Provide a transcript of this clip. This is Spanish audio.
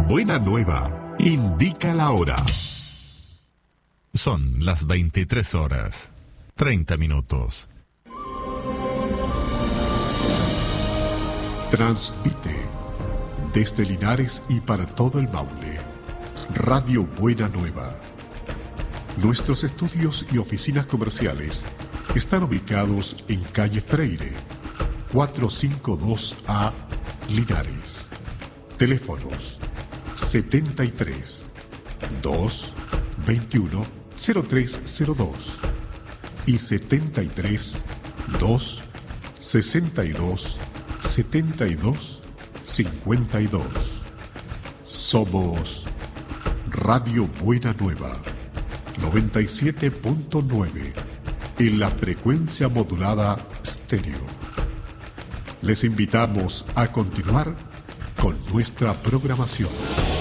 Buena Nueva indica la hora. Son las 23 horas, 30 minutos. Transmite desde Linares y para todo el Maule, Radio Buena Nueva. Nuestros estudios y oficinas comerciales están ubicados en calle Freire, 452A, Linares. Teléfonos 73 2 21 0302 y 73 2 62 72 52. Somos Radio Buena Nueva 97.9 en la frecuencia modulada estéreo. Les invitamos a continuar con nuestra programación.